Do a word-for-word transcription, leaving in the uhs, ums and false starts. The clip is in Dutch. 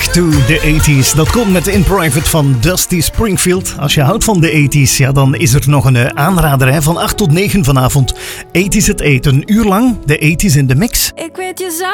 to the eighties. Dat komt met In Private van Dusty Springfield. Als je houdt van de eighties, ja, dan is er nog een uh, aanrader. Hè? Van acht tot negen vanavond. eighties at eight. Een uur lang de eighties in de mix. Ik weet je